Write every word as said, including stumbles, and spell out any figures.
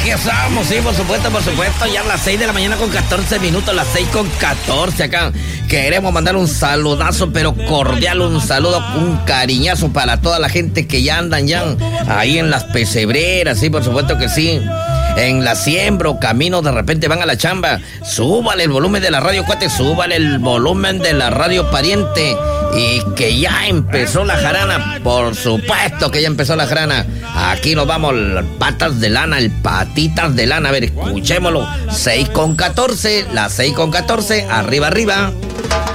Aquí estamos, sí, por supuesto, por supuesto. Ya a las seis de la mañana con catorce minutos, las seis con catorce acá. Queremos mandar un saludazo, pero cordial, un saludo, un cariñazo para toda la gente que ya andan ya ahí en las pesebreras, sí, por supuesto que sí. En la siembra o camino, de repente van a la chamba. Súbale el volumen de la radio, cuate, súbale el volumen de la radio, pariente. Y que ya empezó la jarana, por supuesto que ya empezó la jarana. Aquí nos vamos, patas de lana, el patitas de lana. A ver, escuchémoslo. seis con catorce, las seis con catorce, arriba, arriba.